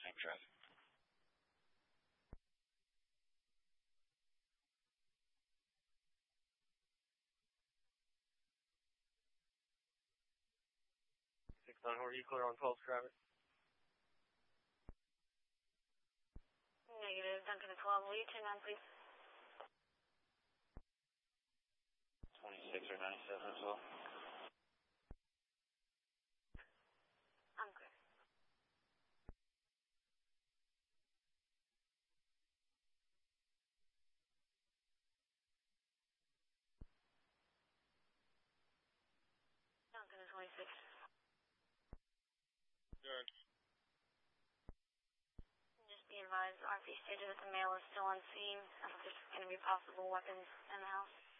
same traffic. Who are you clear on 12 traffic? Negative, Duncan at 12. Will you turn on, please? 26 or 97 as well. I'm clear. Duncan at 26. Good. Just be advised, RP stated that the male is still on scene. If there's going to be possible weapons in the house.